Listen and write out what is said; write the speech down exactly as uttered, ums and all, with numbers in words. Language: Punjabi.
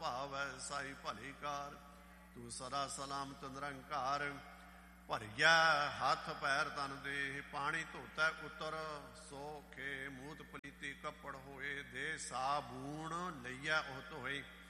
ਭਾਵੈ ਸਾਈ ਭਲੀ ਕਾਰ। ਤੂੰ ਸਦਾ ਸਲਾਮਤ ਨਿਰੰਕਾਰ, ਭਰੀਆ ਹੱਥ ਪੈਰ ਤਨ ਦੇਹ। ਪਾਣੀ ਧੋਤੈ ਉਤਰ ਸੋਖੇ, ਮੂਤ ਪਲੀਤੀ ਕੱਪੜ ਹੋਏ। ਦੇ ਸਾਬੂਣ ਲਈਐ ਉਹ ਧੋਏ।